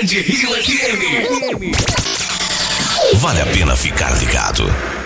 Band Rio FM. Vale a pena ficar ligado.